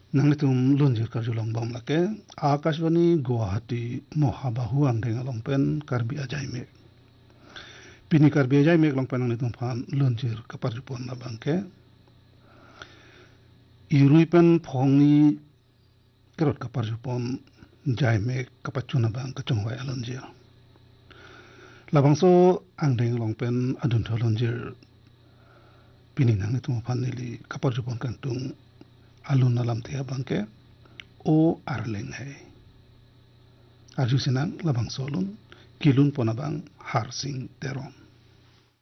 nang itum lonjir karjulong bam lake Akashvani Guwahati mohabahu angdeng alongpen karbi ajaimek. Pini karbi ajaimek longpen nang itum pan lonjir kaparjupon na bangke. Iruipen phongni kerot kaparjupon jaimek kapacuna bang kacongwai alonjir. Labangso angdeng longpen adun lonjir pini nang itum pan nili kaparjupon kantung alun alam tia bangke o arleng hai. Arju sinang labang solun kilun ponabang harsing teron.